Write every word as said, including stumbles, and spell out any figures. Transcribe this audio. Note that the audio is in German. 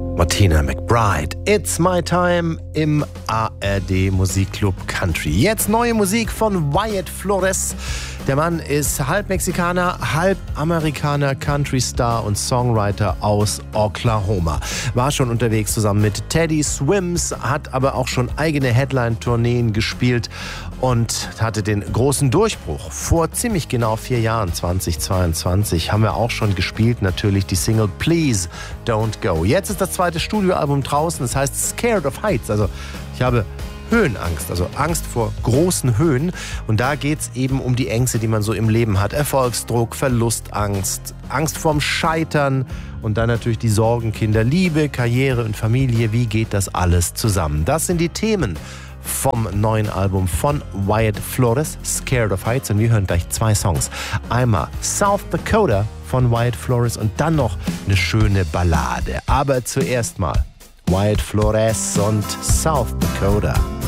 Martina McBride, It's My Time im A R D Musikclub Country. Jetzt neue Musik von Wyatt Flores. Der Mann ist halb Mexikaner, halb Amerikaner, Country-Star und Songwriter aus Oklahoma. War schon unterwegs zusammen mit Teddy Swims, hat aber auch schon eigene Headline-Tourneen gespielt und hatte den großen Durchbruch. Vor ziemlich genau vier Jahren, zweitausendzweiundzwanzig, haben wir auch schon gespielt, natürlich die Single Please Don't Go. Jetzt ist das zweite Studioalbum draußen, das heißt Scared of Heights. Also ich habe Höhenangst, also Angst vor großen Höhen. Und da geht es eben um die Ängste, die man so im Leben hat. Erfolgsdruck, Verlustangst, Angst vorm Scheitern und dann natürlich die Sorgenkinder, Liebe, Karriere und Familie. Wie geht das alles zusammen? Das sind die Themen vom neuen Album von Wyatt Flores, Scared of Heights. Und wir hören gleich zwei Songs. Einmal South Dakota von Wyatt Flores und dann noch eine schöne Ballade. Aber zuerst mal Wyatt Flores und South Dakota.